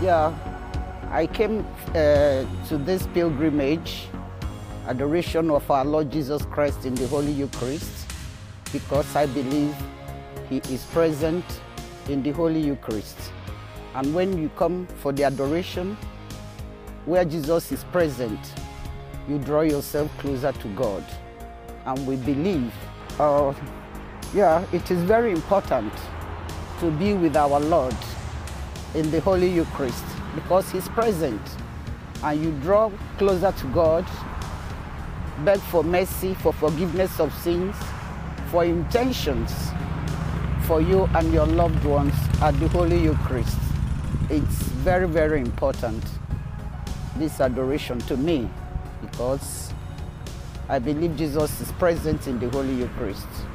Yeah, I came to this pilgrimage, adoration of our Lord Jesus Christ in the Holy Eucharist, because I believe He is present in the Holy Eucharist. And when you come for the adoration, where Jesus is present, you draw yourself closer to God. And we believe, it is very important to be with our Lord in the Holy Eucharist, because He's present, and you draw closer to God, beg for mercy, for forgiveness of sins, for intentions for you and your loved ones at the Holy Eucharist. It's very, very important, this adoration to me, because I believe Jesus is present in the Holy Eucharist.